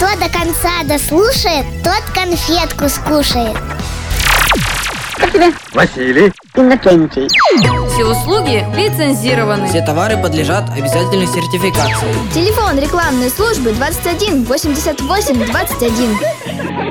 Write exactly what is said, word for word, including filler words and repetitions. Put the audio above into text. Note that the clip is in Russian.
до конца дослушает, тот конфетку скушает. Как тебя? Василий. Иннокентий. Все услуги лицензированы. Все товары подлежат обязательной сертификации. Телефон рекламной службы двадцать один восемьдесят восемь двадцать один.